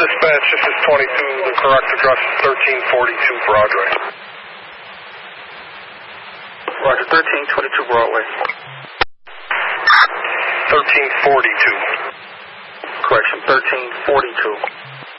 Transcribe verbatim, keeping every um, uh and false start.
Dispatch, this is twenty-two. The correct address is thirteen forty-two Broadway. Roger, thirteen twenty-two Broadway. thirteen forty-two. Correction, thirteen forty-two.